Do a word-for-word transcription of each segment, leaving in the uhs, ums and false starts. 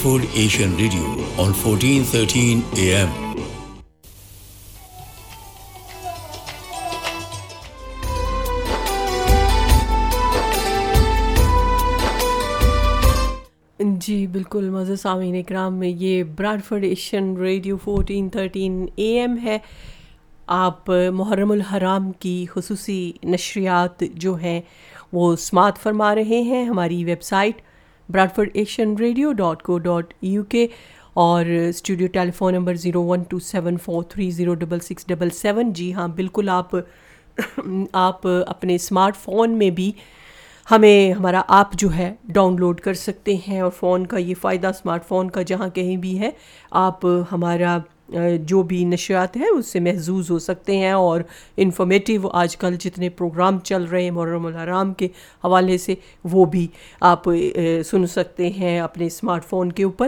Bradford Asian Radio on fourteen thirteen A M. جی بالکل معزز سامعین اکرام، میں یہ براڈفورڈ Asian radio fourteen thirteen A M ہے. آپ محرم الحرام کی خصوصی نشریات جو ہیں وہ سماعت فرما رہے ہیں ہماری web site براڈفورڈ Asian radio dot کو ڈاٹ یو کے، اور studio tele phone number zero one to seven four three zero double six double seven. جی ہاں بالکل، آپ آپ اپنے اسمارٹ فون میں بھی ہمیں ہمارا ایپ جو ہے ڈاؤن لوڈ کر سکتے ہیں، اور فون کا یہ فائدہ اسمارٹ فون کا جہاں کہیں بھی ہے آپ ہمارا جو بھی نشریات ہیں اس سے محظوظ ہو سکتے ہیں. اور انفارمیٹیو آج کل جتنے پروگرام چل رہے ہیں محرم الحرام کے حوالے سے وہ بھی آپ سن سکتے ہیں اپنے اسمارٹ فون کے اوپر.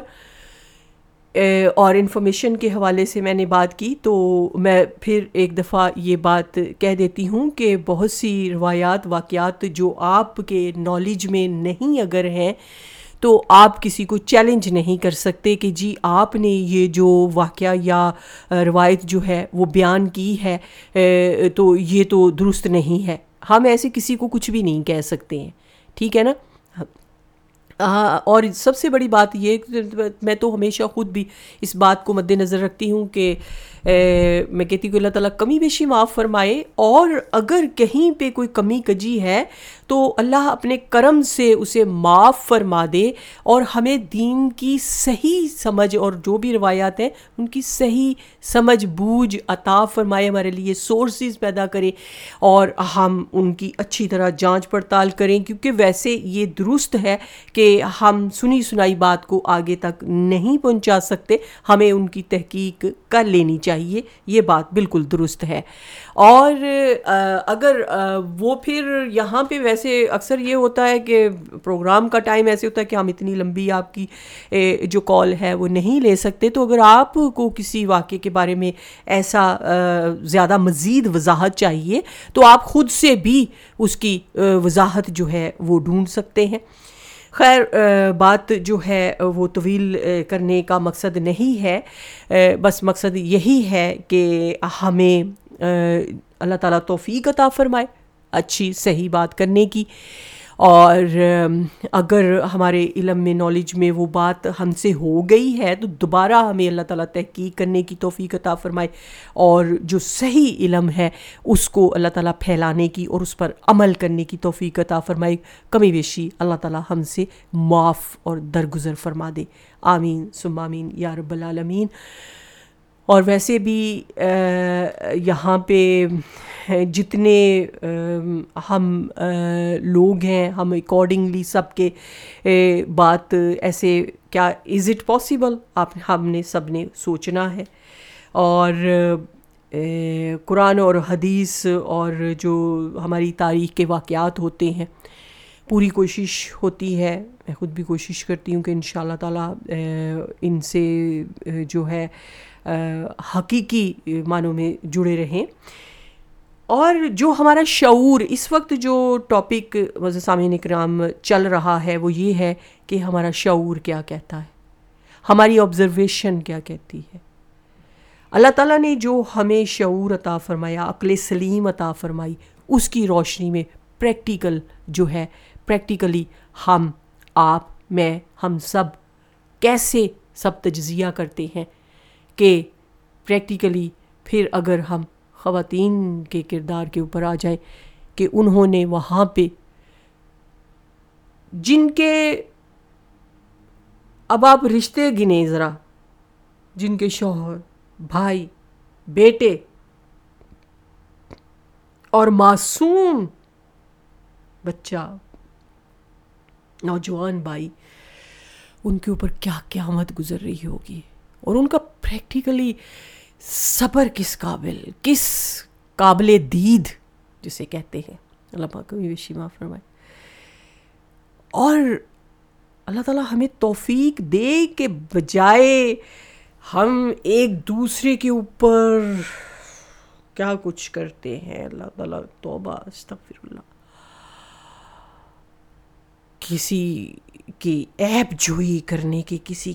اور انفارمیشن کے حوالے سے میں نے بات کی تو میں پھر ایک دفعہ یہ بات کہہ دیتی ہوں کہ بہت سی روایات واقعات جو آپ کے نالج میں نہیں اگر ہیں تو آپ کسی کو چیلنج نہیں کر سکتے کہ جی آپ نے یہ جو واقعہ یا روایت جو ہے وہ بیان کی ہے تو یہ تو درست نہیں ہے. ہم ایسے کسی کو کچھ بھی نہیں کہہ سکتے ہیں، ٹھیک ہے نا. ہاں، اور سب سے بڑی بات یہ، میں تو ہمیشہ خود بھی اس بات کو مد نظر رکھتی ہوں کہ میں کہتی ہوں کہ اللہ تعالیٰ کمی بیشی معاف فرمائے، اور اگر کہیں پہ کوئی کمی کجی ہے تو اللہ اپنے کرم سے اسے معاف فرما دے، اور ہمیں دین کی صحیح سمجھ اور جو بھی روایات ہیں ان کی صحیح سمجھ بوجھ عطا فرمائے، ہمارے لیے سورسز پیدا کرے اور ہم ان کی اچھی طرح جانچ پڑتال کریں. کیونکہ ویسے یہ درست ہے کہ ہم سنی سنائی بات کو آگے تک نہیں پہنچا سکتے، ہمیں ان کی تحقیق کر لینی چاہیے، یہ بات بالکل درست ہے. اور اگر وہ پھر یہاں پہ ویسے اکثر یہ ہوتا ہے کہ پروگرام کا ٹائم ایسے ہوتا ہے کہ ہم اتنی لمبی آپ کی جو کال ہے وہ نہیں لے سکتے، تو اگر آپ کو کسی واقعے کے بارے میں ایسا زیادہ مزید وضاحت چاہیے تو آپ خود سے بھی اس کی وضاحت جو ہے وہ ڈھونڈ سکتے ہیں. خیر، بات جو ہے وہ طویل کرنے کا مقصد نہیں ہے، بس مقصد یہی ہے کہ ہمیں اللہ تعالیٰ توفیق عطا فرمائے اچھی صحیح بات کرنے کی. اور اگر ہمارے علم میں نالج میں وہ بات ہم سے ہو گئی ہے تو دوبارہ ہمیں اللہ تعالیٰ تحقیق کرنے کی توفیق عطا فرمائے، اور جو صحیح علم ہے اس کو اللہ تعالیٰ پھیلانے کی اور اس پر عمل کرنے کی توفیق عطا فرمائے. کمی بیشی اللہ تعالیٰ ہم سے معاف اور درگزر فرما دے. آمین ثم آمین یا رب العالمین. اور ویسے بھی یہاں پہ جتنے ہم لوگ ہیں ہم اکارڈنگلی سب کے بات ایسے کیا از اٹ پاسبل آپ ہم نے سب نے سوچنا ہے. اور قرآن اور حدیث اور جو ہماری تاریخ کے واقعات ہوتے ہیں، پوری کوشش ہوتی ہے، میں خود بھی کوشش کرتی ہوں کہ انشاءاللہ تعالیٰ ان سے جو ہے حقیقی معنوں میں جڑے رہیں. اور جو ہمارا شعور اس وقت جو ٹاپک معزز سامعین اکرام چل رہا ہے وہ یہ ہے کہ ہمارا شعور کیا کہتا ہے، ہماری آبزرویشن کیا کہتی ہے. اللہ تعالیٰ نے جو ہمیں شعور عطا فرمایا، عقل سلیم عطا فرمائی، اس کی روشنی میں پریکٹیکل جو ہے پریکٹیکلی ہم آپ میں ہم سب کیسے سب تجزیہ کرتے ہیں کہ پریکٹیکلی پھر اگر ہم خواتین کے کردار کے اوپر آ جائیں کہ انہوں نے وہاں پہ جن کے اب آپ رشتے گنے ذرا، جن کے شوہر، بھائی، بیٹے اور معصوم بچہ، نوجوان بھائی، ان کے اوپر کیا قیامت گزر رہی ہوگی، اور ان کا پریکٹیکلی صبر کس قابل، کس قابل دید جسے کہتے ہیں. اللہ پاک کبھی بیشی معاف فرمائے. اور اللہ تعالیٰ ہمیں توفیق دے کہ بجائے ہم ایک دوسرے کے اوپر کیا کچھ کرتے ہیں، اللہ تعالیٰ توبہ استغفر اللہ، کسی کی عیب جوئی کرنے کے، کسی